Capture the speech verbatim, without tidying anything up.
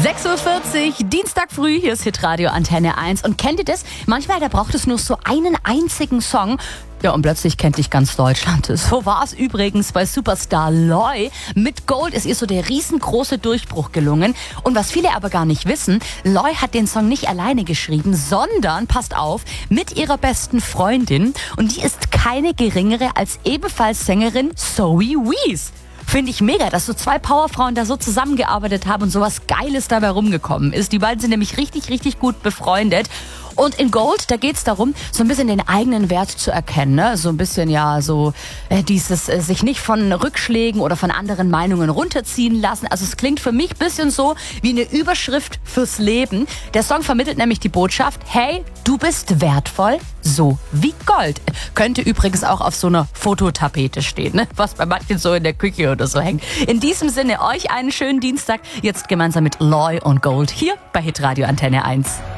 sechs Uhr vierzig, Dienstag früh, hier ist Hitradio Antenne eins. Und kennt ihr das? Manchmal, da braucht es nur so einen einzigen Song. Ja, und plötzlich kennt dich ganz Deutschland. So war es übrigens bei Superstar Loy. Mit Gold ist ihr so der riesengroße Durchbruch gelungen. Und was viele aber gar nicht wissen, Loy hat den Song nicht alleine geschrieben, sondern, passt auf, mit ihrer besten Freundin. Und die ist keine geringere als ebenfalls Sängerin Zoe Wees. Finde ich mega, dass so zwei Powerfrauen da so zusammengearbeitet haben und sowas Geiles dabei rumgekommen ist. Die beiden sind nämlich richtig, richtig gut befreundet. Und in Gold, da geht's darum, so ein bisschen den eigenen Wert zu erkennen. Ne? So ein bisschen, ja, so äh, dieses äh, sich nicht von Rückschlägen oder von anderen Meinungen runterziehen lassen. Also es klingt für mich ein bisschen so wie eine Überschrift fürs Leben. Der Song vermittelt nämlich die Botschaft, hey, du bist wertvoll, so wie Gold. Könnte übrigens auch auf so einer Fototapete stehen, ne? Was bei manchen so in der Küche oder so hängt. In diesem Sinne, euch einen schönen Dienstag. Jetzt gemeinsam mit Loy und Gold hier bei Hitradio Antenne eins.